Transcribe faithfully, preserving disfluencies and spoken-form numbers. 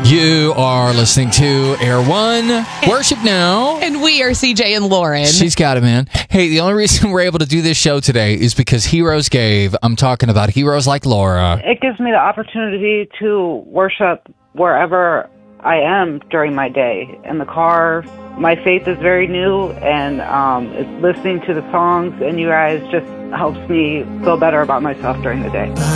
You are listening to Air One Worship Now. And we are C J and Lauren. She's got it, man. Hey, the only reason we're able to do this show today is because Heroes gave. I'm talking about heroes like Laura. It gives me the opportunity to worship wherever I am during my day. In the car, my faith is very new, and um, it's listening to the songs and you guys just helps me feel better about myself during the day.